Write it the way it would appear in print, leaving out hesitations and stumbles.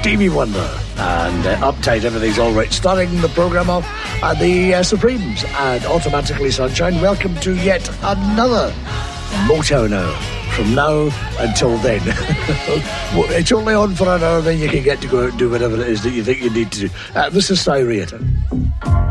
Stevie Wonder and Uptight, Everything's Alright. Starting the programme off at the Supremes and Automatically Sunshine. Welcome to yet another Motown Hour. From now until then. It's only on for an hour, then you can get to go out and do whatever it is that you think you need to do. This is Cy Rayton.